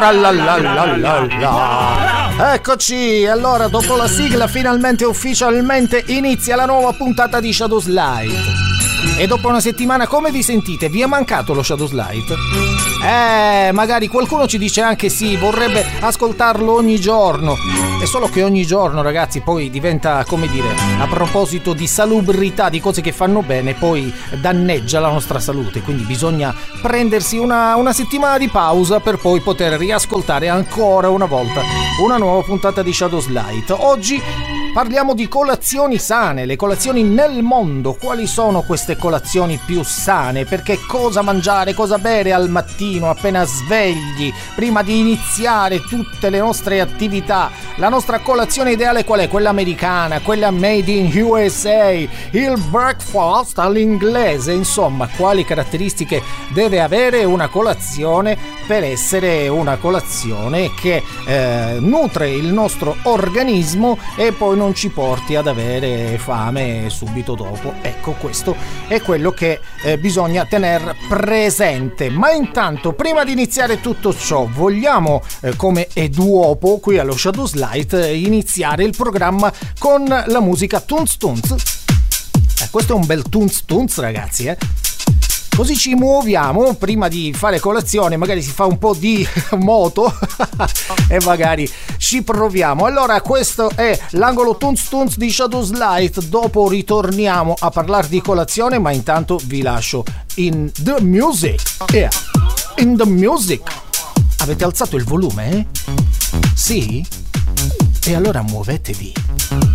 Eccoci, allora dopo la sigla finalmente ufficialmente inizia la nuova puntata di Shadow Slide. E dopo una settimana come vi sentite? Vi è mancato lo Shadow Slide? Magari qualcuno ci dice anche sì, vorrebbe ascoltarlo ogni giorno. È solo che ogni giorno, ragazzi, poi diventa, come dire, a proposito di salubrità, di cose che fanno bene, poi danneggia la nostra salute. Quindi bisogna prendersi una settimana di pausa per poi poter riascoltare ancora una volta una nuova puntata di Shadow Slide. Oggi parliamo di colazioni sane, le colazioni nel mondo. Quali sono queste colazioni più sane? Perché cosa mangiare, cosa bere al mattino appena svegli, prima di iniziare tutte le nostre attività? La nostra colazione ideale qual è? Quella americana, quella made in USA, il breakfast all'inglese. Insomma, quali caratteristiche deve avere una colazione per essere una colazione che nutre il nostro organismo e poi non ci porti ad avere fame subito dopo. Ecco, questo è quello che bisogna tener presente. Ma intanto, prima di iniziare tutto ciò, vogliamo, come è d'uopo qui allo Shadow Slide, iniziare il programma con la musica Tunz Tunz. Questo è un bel Tunz Tunz, ragazzi, Così ci muoviamo prima di fare colazione, magari si fa un po' di moto e magari ci proviamo. Allora, questo è l'angolo Tunz Tunz di Shadow Slide. Dopo ritorniamo a parlare di colazione, ma intanto vi lascio in the music. In the music. Avete alzato il volume? Sì? E allora muovetevi.